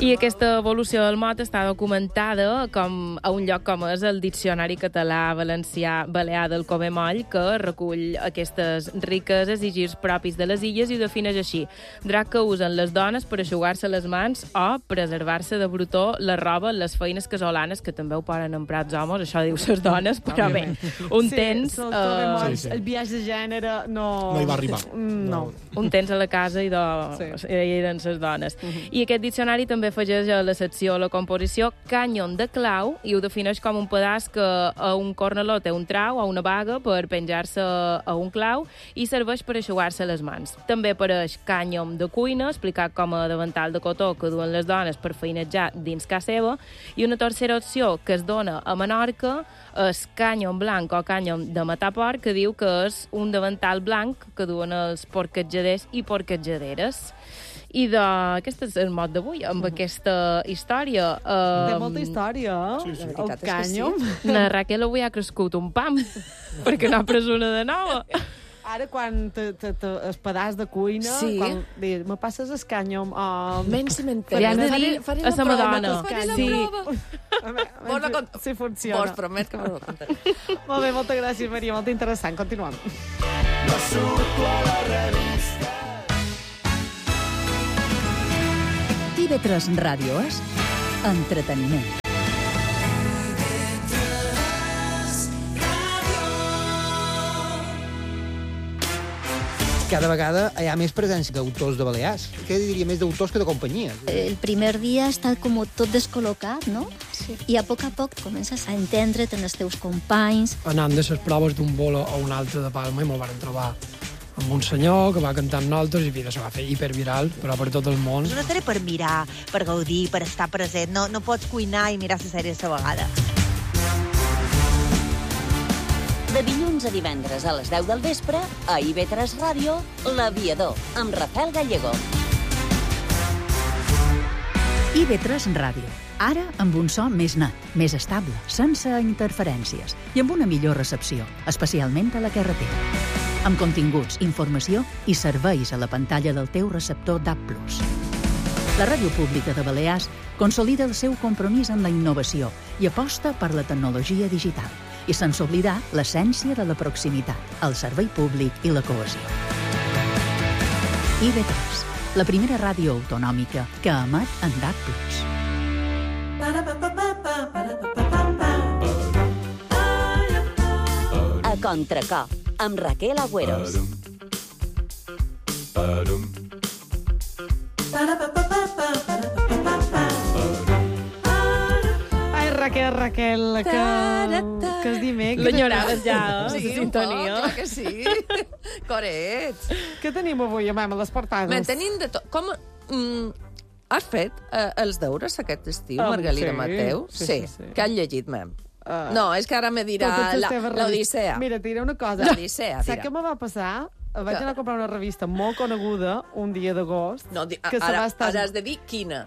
I aquesta evolució del mot està documentada com a un lloc com és el Diccionari Català Valencià Balear del Covemoll, que recull aquestes riqueses i girs propis de les illes i ho defineix així: drap que usen les dones per eixugar-se les mans o preservar-se de brutó la roba en les feines casolanes, que també ho poden emprar els homes, això diu les dones, però bé, un temps... El viatge de gènere no hi va arribar. No. Un temps a la casa i eren les dones. I aquest diccionari també afegeix a la secció la composició cànyon de clau i ho defineix com un pedaç que a un cornaló té un trau o una baga per penjar-se a un clau i serveix per eixugar-se les mans. També apareix cànyon de cuina, explicat com a davantal de cotó que duen les dones per feinejar dins casa seva, i una tercera opció que es dona a Menorca és cànyon blanc o cànyon de matar porc, que diu que és un davantal blanc que duen els porquetjaders i porquetjaderes. I aquest és el mot d'avui, amb aquesta història. Té molta història, el cànyon. La Raquel avui ha crescut un pam, perquè n'ha pres una de nova. Ara, quan el pedaç de cuina, quan me passes el cànyon... Menys m'entén. Li has de dir a sa madona. Si funciona. Vos promet que me ho contaré. Molt bé, moltes gràcies, Maria, molt interessant. Continuem. No surto a la revista. TV3 Ràdio és entreteniment. Cada vegada hi ha més presència d'autors de Balears. Què diria, més d'autors que de companyies? El primer dia està com tot descol·locat, no? Sí. I a poc comences a entendre't en els teus companys. Anant de les proves d'un bolo a un altre de Palma i me'l van trobar amb un senyor que va cantar amb nosaltres i se va fer hiperviral, però per tot el món. És una sèrie per mirar, per gaudir, per estar present. No pots cuinar i mirar la sèrie a la vegada. De dilluns a divendres a les 10 del vespre, a IB3 Ràdio, L'Aviador, amb Rafael Gallego. IB3 Ràdio. Ara amb un so més net, més estable, sense interferències i amb una millor recepció, especialment a la carretera. Amb continguts, informació i serveis a la pantalla del teu receptor DAB+. La Ràdio Pública de Balears consolida el seu compromís amb la innovació i aposta per la tecnologia digital, i sense oblidar l'essència de la proximitat, el servei públic i la cohesió. IB3, la primera ràdio autonòmica que emet en DAB+. A Contracor, amb Raquel Agüeros. Raquel, que és dimecres. L'enyoraves ja, sí, la sintonia. Clar que sí. Corets. Què tenim avui, a les portades? Tenim de tot. Com... has fet els deures aquest estiu, Margalida Mateu? Sí. Que has llegit, mem? No, és que ara me dirà l'Odissea. Mira, et diré una cosa. L'Odissea, saps què me va passar? Vaig anar a comprar una revista molt coneguda un dia d'agost. No, ara has de dir quina.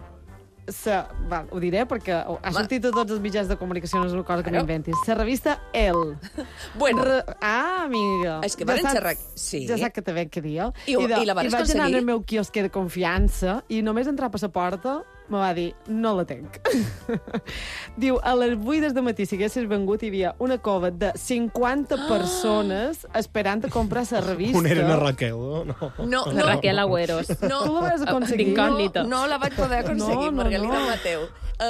Ho diré perquè ha sortit a tots els mitjans de comunicació, no és una cosa que m'inventis. La revista El. Bueno. Amiga. És que van xerrar... Sí. Ja saps que te que dir. I la vas aconseguir? I vaig anar al meu quiosquer de confiança i només entrar per la porta me va dir, no la tenc. Diu, a les 8 del matí, si haguessis vengut, hi havia una cova de 50 persones esperant a comprar la revista. On era la Raquel, no? No. Raquel Agüeros. No. Tu la vas aconseguir? D'incògnita. No la vaig poder aconseguir, Margalida Mateu.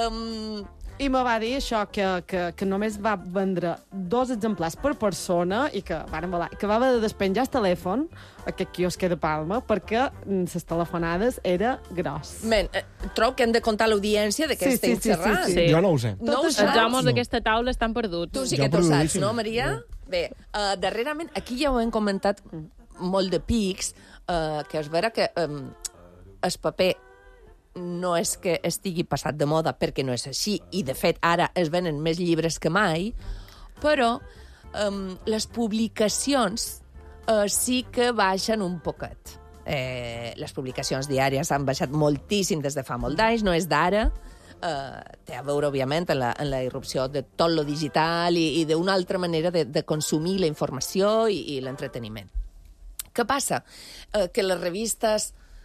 I me va dir això, que només va vendre 2 exemplars per persona i que va haver de despenjar el telèfon, aquest quiosquer de Palma, perquè les telefonades era gros. Trobo que hem de contar l'audiència de què estem xerrant. Sí. Jo no ho sé. No ho saps? Els homes d'aquesta taula estan perduts. Tu sí que t'ho saps, no, Maria? Bé, darrerament, aquí ja ho hem comentat molt de pics, que és vera que el paper no és que estigui passat de moda, perquè no és així, i de fet ara es venen més llibres que mai, però les publicacions sí que baixen un poquet. Les publicacions diàries han baixat moltíssim des de fa molt d'anys, no és d'ara, té a veure, òbviament, en la irrupció de tot lo digital i d'una altra manera de consumir la informació i l'entreteniment. Què passa? Que les revistes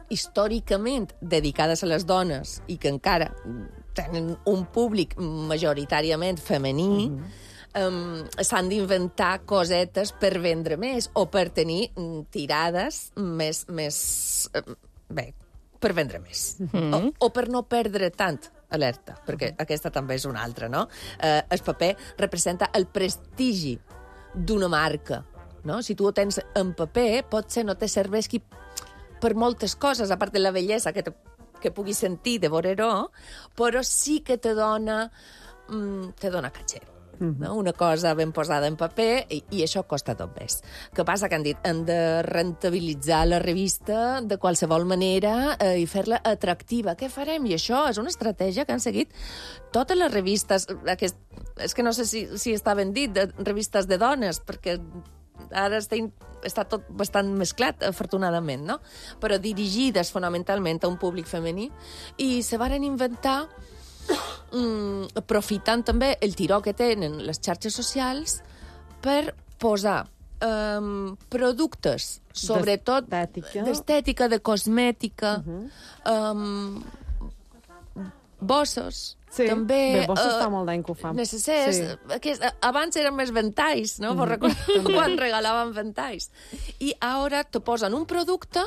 històricament dedicades a les dones i que encara tenen un públic majoritàriament femení, s'han d'inventar cosetes per vendre més o per tenir tirades més bé, per vendre més. O per no perdre tant, alerta, perquè aquesta també és una altra, no? El paper representa el prestigi d'una marca, no? Si tu ho tens en paper, potser no te serveixi per moltes coses, a part de la bellesa que puguis sentir de veure-ho, però sí que te dona caché. No? Una cosa ben posada en paper i això costa tot més. Què passa? Que han dit hem de rentabilitzar la revista de qualsevol manera i fer-la atractiva. Què farem? I això és una estratègia que han seguit totes les revistes. És que no sé si està ben dit, de revistes de dones, perquè ara està tot bastant mesclat, afortunadament, no? Però dirigides fonamentalment a un públic femení i se varen inventar aprofitant també el tiró que tenen les xarxes socials per posar productes, sobretot d'estètica, de cosmètica, bossos. Sí, també, bossos fa molt d'any que ho fa. Necessers. Sí. Abans eren més ventalls, no? Vos recordo quan regalaven ventalls. I ara te posen un producte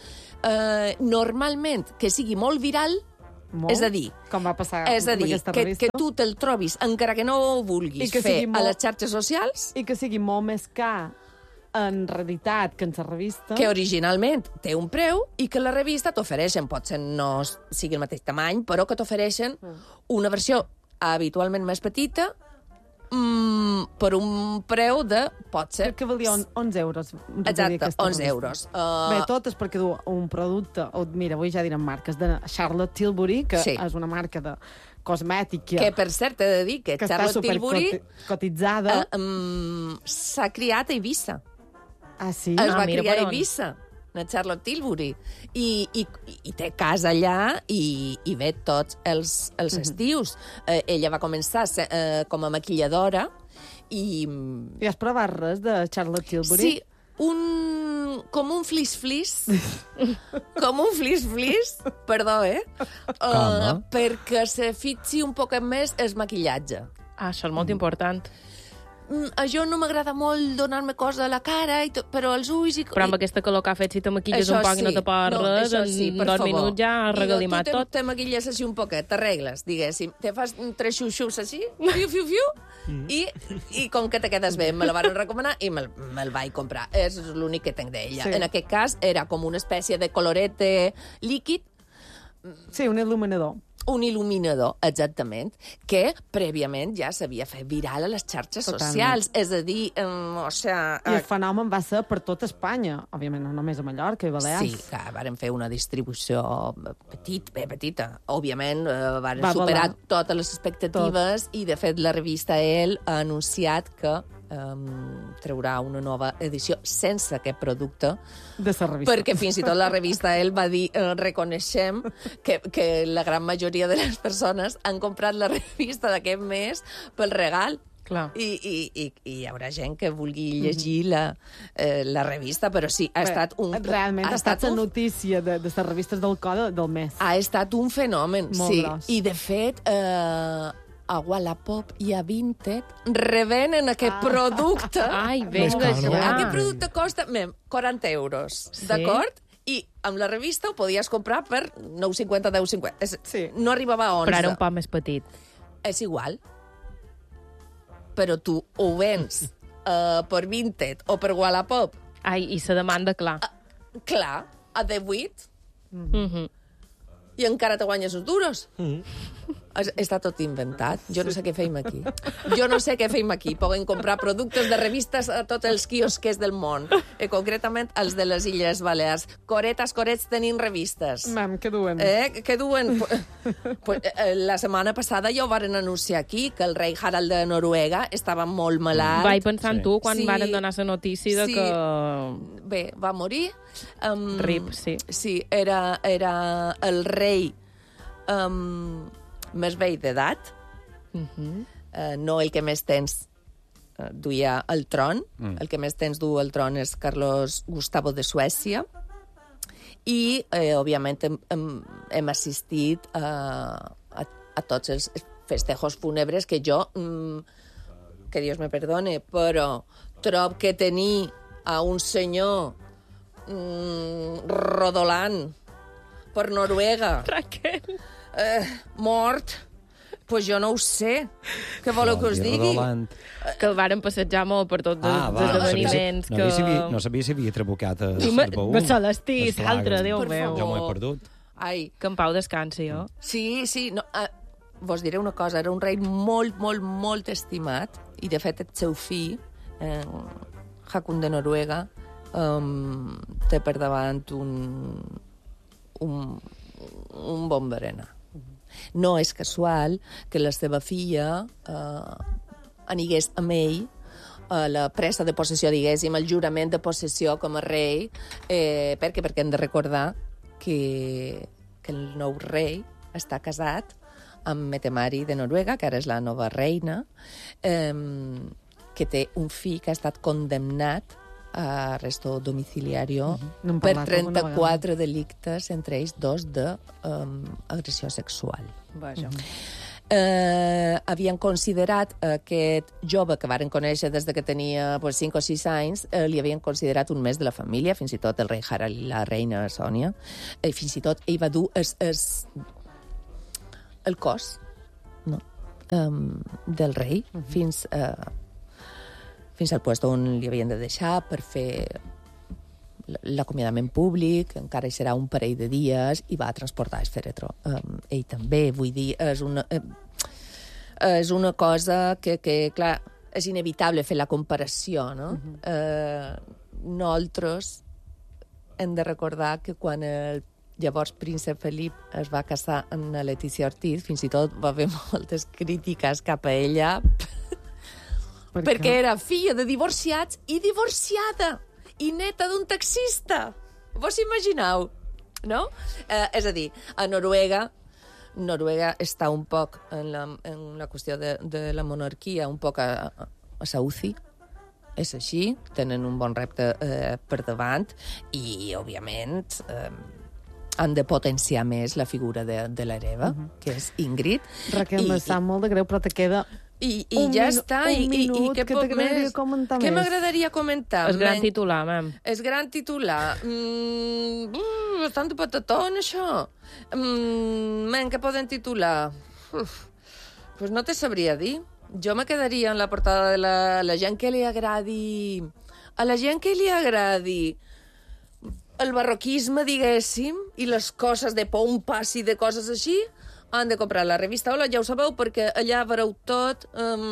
normalment que sigui molt viral. Molt? És a dir, com va passar que tu te'l trobis, encara que no ho vulguis fer a les xarxes socials. I que sigui molt més car en realitat que en la revista. Que originalment té un preu i que la revista t'ofereixen, potser no sigui el mateix tamany, però que t'ofereixen una versió habitualment més petita per un preu de, potser... Que valia 11 euros. Exacte, 11 euros. Bé, tot és perquè du un producte, mira, avui ja direm marques, de Charlotte Tilbury, que és una marca de cosmètica... Que, per cert, he de dir que Charlotte Tilbury... cotitzada. S'ha criat a Eivissa. Ah, sí? Es va criar a Eivissa, a Charlotte Tilbury. I té casa allà i ve tots els estius. Ella va començar com a maquilladora i... I has provat res de Charlotte Tilbury? Sí, com un flis-flis. Com un flis-flis, perdó, perquè se fixi un poc més el maquillatge. Ah, això és molt important. A jo no m'agrada molt donar-me cosa a la cara, però els ulls... Però amb aquesta calor que ha fet, si te maquilles un poc i no te pots res, en 2 minuts ja has regalimat tot. Tu te maquilles així un poquet, t'arregles, diguéssim. Te fas 3 xuxus així, fiu, i com que te quedes bé, me la van recomanar i me'l vaig comprar. És l'únic que tenc d'ella. En aquest cas, era com una espècie de colorete líquid. Sí, un il·luminador. Un il·luminador, exactament, que prèviament ja s'havia fet viral a les xarxes socials. És a dir, I el fenomen va ser per tot Espanya, òbviament, no només a Mallorca i Balears. Sí, que varen fer una distribució petita. Òbviament, varen superar totes les expectatives i, de fet, la revista Elle ha anunciat que treurà una nova edició sense aquest producte de la revista. Perquè fins i tot la revista Elle va dir reconeixem que la gran majoria de les persones han comprat la revista d'aquest mes pel regal. Clar. I hi haurà gent que vulgui llegir la revista, però sí, ha estat un... Realment ha estat la notícia de les revistes del code del mes. Ha estat un fenomen, sí. Gros. I, de fet, a Wallapop i a Vinted revenen aquest producte. Ai, vinga, aquest producte costa 40 euros, d'acord? I amb la revista ho podies comprar per 9,50, 10,50. Sí. No arribava a 11. Però era un poc més petit. És igual. Però tu ho vens per Vinted o per Wallapop. Ai, i la demanda, clar. Clar, a 18. I encara te guanyes uns duros. Està tot inventat. Jo no sé què feim aquí. Poden comprar productes de revistes a tots els quiosques del món. Concretament els de les Illes Balears. Corets tenint revistes. Què duen? Què duen? La setmana passada ja ho varen anunciar aquí, que el rei Harald de Noruega estava molt malalt. Vaig pensar en tu quan varen donar la notícia de que... Bé, va morir. Rip, sí. Sí, era el rei més vell d'edat, no el que més temps duia el tron. El que més temps du el tron és Carlos Gustavo de Suècia. I, òbviament, hem assistit a tots els festejos fúnebres que jo, que Dios me perdone, però trob que tenir a un senyor rodolant per Noruega, Raquel, mort, pues jo no ho sé. Què voleu que us digui? que el varen passejar molt per tots els esdeveniments. No sabia si havia trabucat a baúl. Celestí, l'altre, Déu meu. Jo m'ho he perdut. Ai. Que en pau descansi, jo. Sí. No, vos diré una cosa, era un rei molt, molt, molt estimat, i de fet el seu fill, Hakon de Noruega, té per davant un bon berenar. No és casual que la seva filla anigués amb ell a la presa de possessió, diguéssim, el jurament de possessió com a rei, perquè hem de recordar que el nou rei està casat amb Mette-Marit de Noruega, que ara és la nova reina, que té un fill que ha estat condemnat a arresto domiciliario per 34 delictes, entre ells 2 d'agressió sexual. Vaja. Havien considerat aquest jove que varen conèixer des que tenia 5 o 6 anys, li havien considerat un mes de la família, fins i tot el rei Harald i la reina Sònia, i fins i tot ell va dur el cos del rei fins al lloc on li havien de deixar per fer l'acomiadament públic, encara hi serà un parell de dies, i va transportar el fèretro. Ell també, vull dir, és una cosa que, clar, és inevitable fer la comparació, no? Nosaltres hem de recordar que quan el llavors príncep Felip es va casar amb la Letícia Ortiz, fins i tot va haver moltes crítiques cap a ella perquè era filla de divorciats i divorciada i neta d'un taxista. Vos imagineu, no? És a dir, a Noruega està un poc en la qüestió de la monarquia, un poc a Sauci. És així, tenen un bon repte per davant i, òbviament, han de potenciar més la figura de l'hereva, que és Ingrid. Raquel, me sap molt de greu, però te queda I ja està, i què poc més. Què m'agradaria comentar? El gran titular, mam. El gran titular. Bastant de patatón, això. Què poden titular? Pues no te sabria dir. Jo me quedaria en la portada de la gent que li agradi... A la gent que li agradi el barroquisme, diguéssim, i les coses de pompas i de coses així, han de comprar la revista Hola, ja ho sabeu, perquè allà veureu tot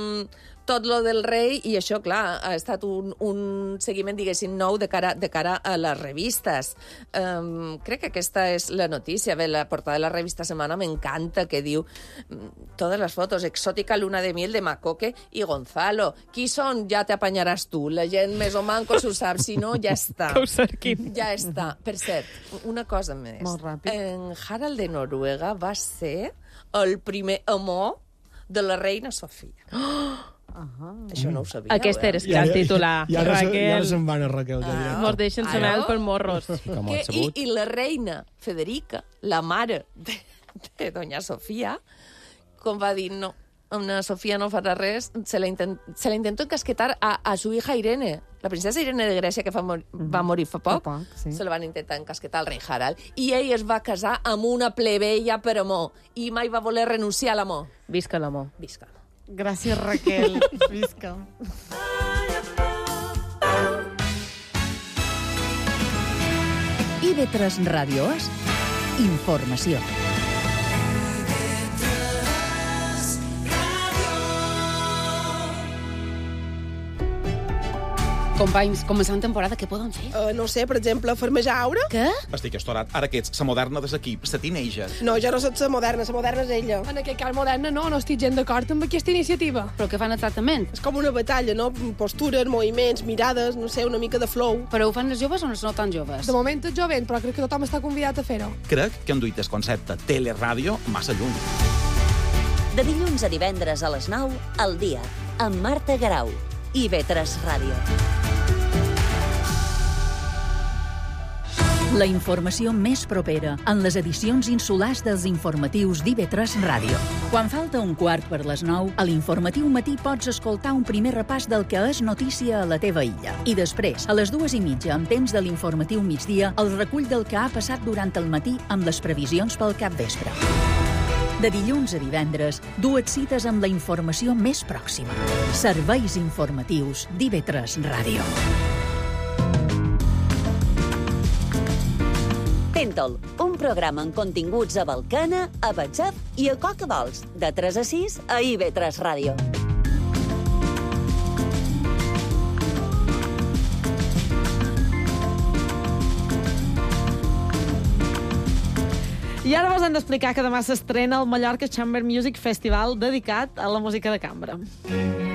lo del rei, i això, clar, ha estat un seguiment, diguéssim, nou de cara a les revistes. Crec que aquesta és la notícia. Bé, la portada de la revista Semana m'encanta, que diu totes les fotos, exòtica luna de miel de Macoque i Gonzalo. Qui són? Ja t'apanyaràs tu. La gent més o manco s'ho sap, si no, ja està. Que ho cerquin. Ja està. Per cert, una cosa més. Molt ràpid. En Harald de Noruega va ser el primer amor de la reina Sofia. Això no ho sabia. Aquest era el gran titular, Raquel. I ara se'n van a Raquel. Mos deixen sonar per morros. I la reina Federica, la mare de doña Sofia, com va dir, no, amb la Sofia no farà res, se la intentó encasquetar a su hija Irene, la princesa Irene de Grècia, que va morir fa poc, sí. Se la van intentar encasquetar al rei Harald, i ell es va casar amb una plebeia per amor, i mai va voler renunciar a l'amor. Visca l'amor. Visca l'amor. Gràcies, Raquel. Visca. IB3 Ràdio és informació. Companys, començant temporada, què poden fer? No sé, per exemple, farmejaure. Què? Estic estorat. Ara que ets la moderna de l'equip, la teenager. No, jo no soc la moderna és ella. En aquest cas moderna no estic gens d'acord amb aquesta iniciativa. Però què fan exactament? És com una batalla, no? Postures, moviments, mirades, no sé, una mica de flow. Però ho fan les joves o no tan joves? De moment és jovent, però crec que tothom està convidat a fer-ho. Crec que han duit el concepte teleràdio massa lluny. De dilluns a divendres a les 9, al dia, amb Marta Garau, IB3 Ràdio. La informació més propera en les edicions insulars dels informatius d'IV3 Ràdio. Quan falta un quart per les 9, a l'informatiu matí pots escoltar un primer repàs del que és notícia a la teva illa. I després, a les 2:30, en temps de l'informatiu migdia, el recull del que ha passat durant el matí amb les previsions pel capvespre. De dilluns a divendres, dues cites amb la informació més pròxima. Serveis informatius d'IV3 Ràdio. Tentol, un programa amb continguts a Balcana, a WhatsApp i a Cocadols, de 3 a 6 a IB3 Ràdio. I ara vos hem d'explicar que demà s'estrena el Mallorca Chamber Music Festival dedicat a la música de cambra.